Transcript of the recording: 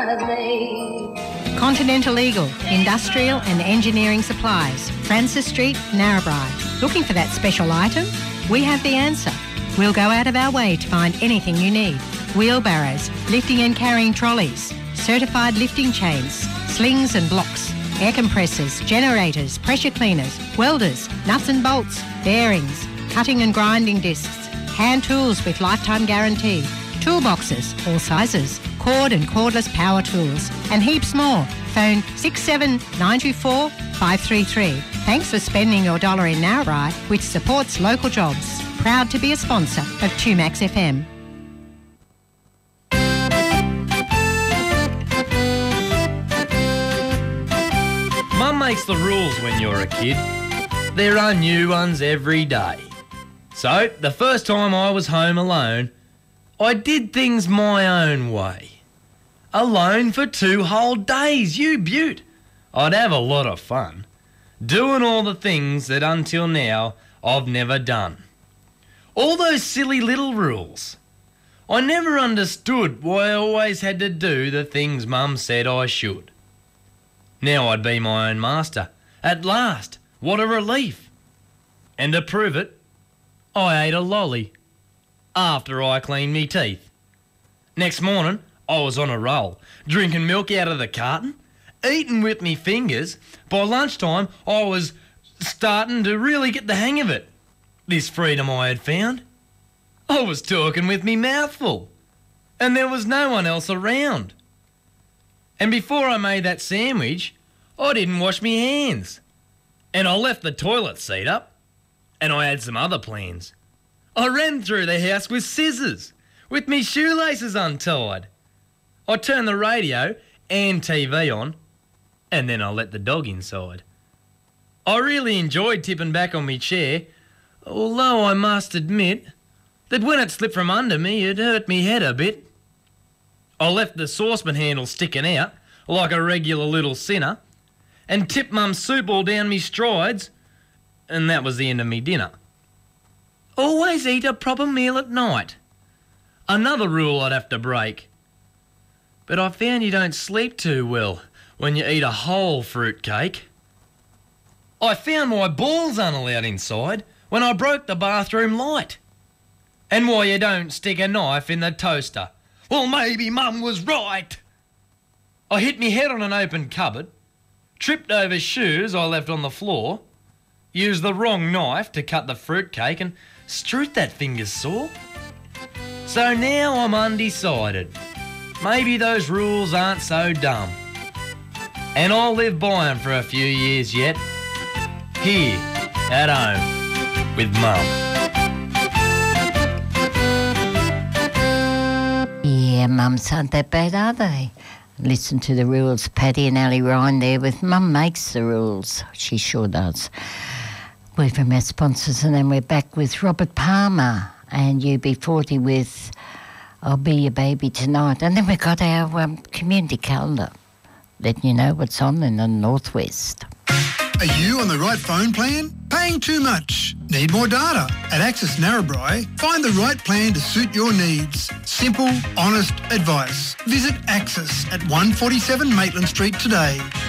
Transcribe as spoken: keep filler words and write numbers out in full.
one of me. Continental Eagle, industrial and engineering supplies. Francis Street, Narrabri. Looking for that special item? We have the answer. We'll go out of our way to find anything you need. Wheelbarrows, lifting and carrying trolleys, certified lifting chains, slings and blocks, air compressors, generators, pressure cleaners, welders, nuts and bolts, bearings, cutting and grinding discs, hand tools with lifetime guarantee, toolboxes, all sizes, cord and cordless power tools, and heaps more. Phone six seven nine two four five three three. Thanks for spending your dollar in Narrabri, which supports local jobs. Proud to be a sponsor of two Max F M. Mum makes the rules when you're a kid. There are new ones every day. So, the first time I was home alone, I did things my own way. Alone for two whole days, you beaut. I'd have a lot of fun, doing all the things that until now I've never done. All those silly little rules. I never understood why I always had to do the things Mum said I should. Now I'd be my own master. At last, what a relief. And to prove it, I ate a lolly after I cleaned me teeth. Next morning, I was on a roll, drinking milk out of the carton, eating with me fingers. By lunchtime, I was starting to really get the hang of it. This freedom I had found. I was talking with me mouth full, and there was no one else around. And before I made that sandwich, I didn't wash me hands. And I left the toilet seat up, and I had some other plans. I ran through the house with scissors, with me shoelaces untied. I turned the radio and T V on, and then I let the dog inside. I really enjoyed tipping back on me chair, although I must admit that when it slipped from under me, it hurt me head a bit. I left the saucepan handle sticking out like a regular little sinner and tipped Mum's soup all down me strides, and that was the end of me dinner. Always eat a proper meal at night. Another rule I'd have to break. But I found you don't sleep too well when you eat a whole fruit cake. I found my balls unallowed inside when I broke the bathroom light. And why you don't stick a knife in the toaster. Well, maybe Mum was right. I hit me head on an open cupboard, tripped over shoes I left on the floor, used the wrong knife to cut the fruitcake and strewed that finger's sore. So now I'm undecided. Maybe those rules aren't so dumb. And I'll live by them for a few years yet. Here, at home, with Mum. Yeah, mums aren't that bad, are they? Listen to the rules. Paddy and Ali Ryan there with Mum Makes the Rules. She sure does. We're from our sponsors, and then we're back with Robert Palmer and U B forty with I'll Be Your Baby Tonight. And then we've got our um, community calendar, letting you know what's on in the Northwest. Are you on the right phone plan? Paying too much? Need more data? At Access Narrabri, find the right plan to suit your needs. Simple, honest advice. Visit Access at one forty-seven Maitland Street today.